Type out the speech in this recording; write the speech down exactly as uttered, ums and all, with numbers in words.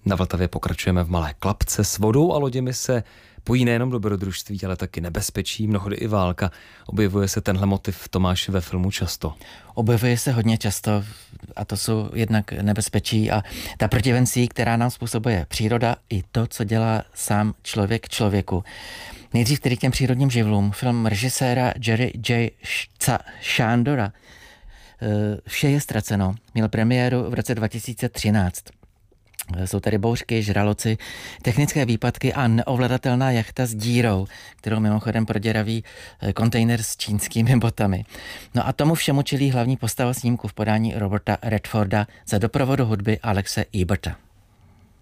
Na Vltavě pokračujeme v malé klapce. S vodou a loděmi se pojí nejenom dobrodružství, ale taky nebezpečí, mnohdy i válka. Objevuje se tenhle motiv Tomáši ve filmu často. Objevuje se hodně často a to jsou jednak nebezpečí a ta protivenství, která nám způsobuje příroda i to, co dělá sám člověk člověku. Nejdřív tedy k těm přírodním živlům. Film režiséra Jerry J. Shandora Vše je ztraceno. Měl premiéru v roce dva tisíce třináct. Jsou tady bouřky, žraloci, technické výpadky a neovladatelná jachta s dírou, kterou mimochodem proděraví kontejner s čínskými botami. No a tomu všemu čelí hlavní postava snímku v podání Roberta Redforda za doprovodu hudby Alexe Eberta.